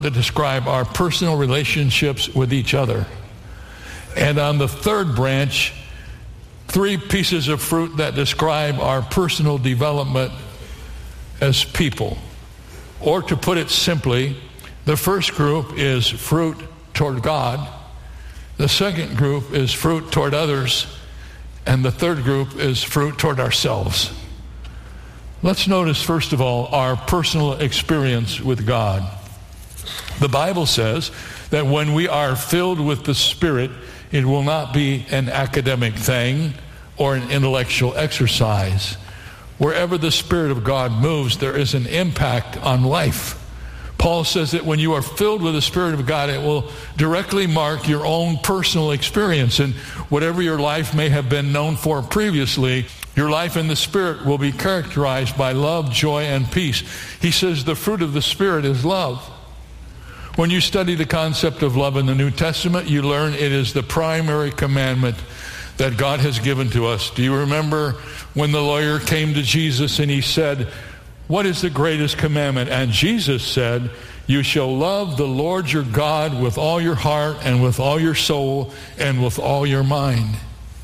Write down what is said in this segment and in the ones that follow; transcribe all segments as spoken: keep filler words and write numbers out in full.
that describe our personal relationships with each other. And on the third branch, three pieces of fruit that describe our personal development as people. Or to put it simply, the first group is fruit toward God. The second group is fruit toward others. And the third group is fruit toward ourselves. Let's notice, first of all, our personal experience with God. The Bible says that when we are filled with the Spirit, it will not be an academic thing or an intellectual exercise. Wherever the Spirit of God moves, there is an impact on life. Paul says that when you are filled with the Spirit of God, it will directly mark your own personal experience. And whatever your life may have been known for previously, your life in the Spirit will be characterized by love, joy, and peace. He says the fruit of the Spirit is love. When you study the concept of love in the New Testament, you learn it is the primary commandment that God has given to us. Do you remember when the lawyer came to Jesus and he said, "What is the greatest commandment?" And Jesus said, "You shall love the Lord your God with all your heart and with all your soul and with all your mind."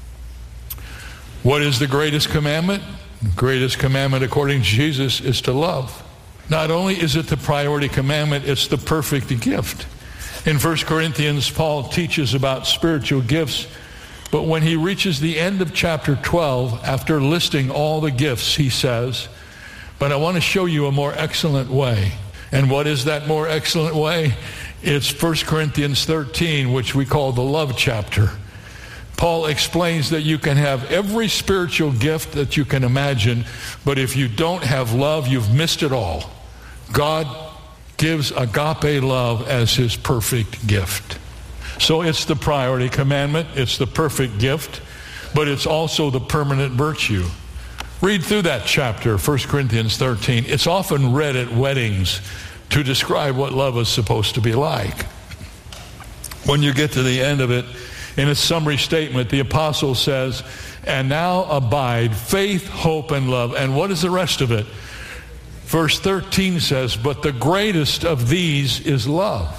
What is the greatest commandment? The greatest commandment, according to Jesus, is to love. Not only is it the priority commandment, it's the perfect gift. In First Corinthians, Paul teaches about spiritual gifts, but when he reaches the end of chapter twelve, after listing all the gifts, he says, "But I want to show you a more excellent way." And what is that more excellent way? It's First Corinthians thirteen, which we call the love chapter. Paul explains that you can have every spiritual gift that you can imagine, but if you don't have love, you've missed it all. God gives agape love as his perfect gift. So it's the priority commandment, it's the perfect gift, but it's also the permanent virtue. Read through that chapter, First Corinthians thirteen. It's often read at weddings to describe what love is supposed to be like. When you get to the end of it, in a summary statement, the apostle says, "And now abide faith, hope, and love." And what is the rest of it? Verse thirteen says, "But the greatest of these is love."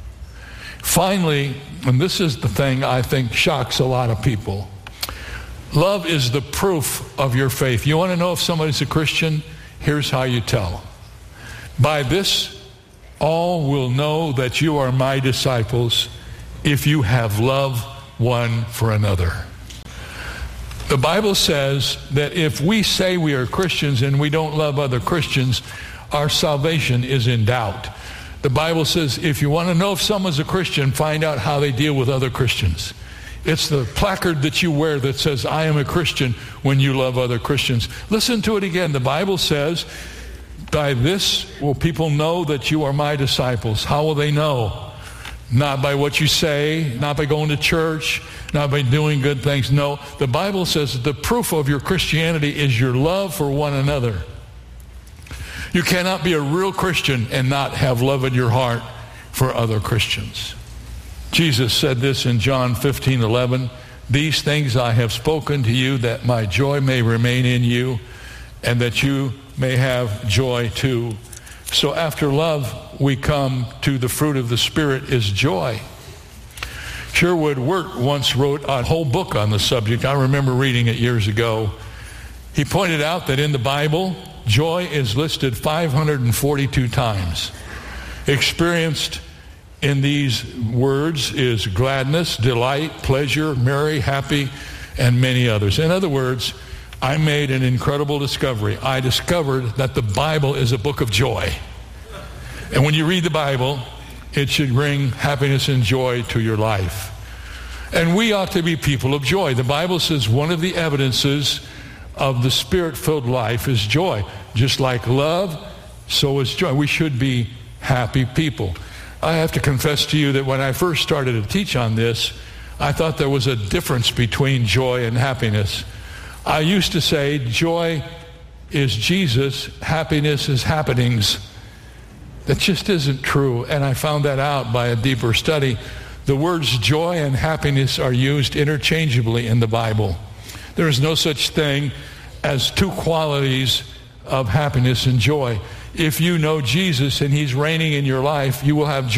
Finally, and this is the thing I think shocks a lot of people, love is the proof of your faith. You want to know if somebody's a Christian? Here's how you tell. "By this, all will know that you are my disciples, if you have love one for another." The Bible says that if we say we are Christians and we don't love other Christians, our salvation is in doubt. The Bible says if you want to know if someone's a Christian, find out how they deal with other Christians. It's the placard that you wear that says, "I am a Christian," when you love other Christians. Listen to it again. The Bible says, "By this will people know that you are my disciples." How will they know? Not by what you say, not by going to church, not by doing good things. No, the Bible says that the proof of your Christianity is your love for one another. You cannot be a real Christian and not have love in your heart for other Christians. Jesus said this in John fifteen eleven, "These things I have spoken to you, that my joy may remain in you, and that you may have joy too." So after love, we come to the fruit of the Spirit is joy. Sherwood Wirt once wrote a whole book on the subject. I remember reading it years ago. He pointed out that in the Bible, joy is listed five hundred forty-two times. Experienced in these words is gladness, delight, pleasure, merry, happy, and many others. In other words, I made an incredible discovery. I discovered that the Bible is a book of joy. And when you read the Bible, it should bring happiness and joy to your life. And we ought to be people of joy. The Bible says one of the evidences of the Spirit-filled life is joy. Just like love, so is joy. We should be happy people. I have to confess to you that when I first started to teach on this, I thought there was a difference between joy and happiness. I used to say joy is Jesus, happiness is happenings. That just isn't true, and I found that out by a deeper study. The words joy and happiness are used interchangeably in the Bible. There is no such thing as two qualities of happiness and joy. If you know Jesus and he's reigning in your life, you will have joy.